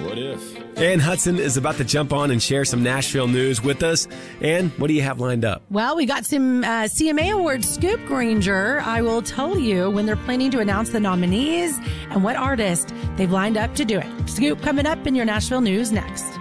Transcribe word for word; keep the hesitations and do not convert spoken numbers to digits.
What if? Ann Hudson is about to jump on and share some Nashville news with us. Ann, what do you have lined up? Well, we got some uh, C M A Awards scoop, Granger. I will tell you when they're planning to announce the nominees and what artist they've lined up to do it. Scoop coming up in your Nashville news next.